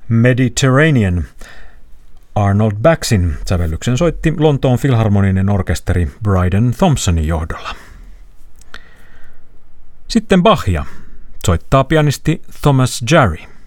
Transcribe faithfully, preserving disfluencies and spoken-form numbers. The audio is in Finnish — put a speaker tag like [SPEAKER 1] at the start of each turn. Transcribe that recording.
[SPEAKER 1] Mediterranean. Arnold Baxin sävellyksen soitti Lontoon Filharmoninen orkesteri Bryden Thompsonin johdolla. Sitten Bachia soittaa pianisti Thomas Jarry.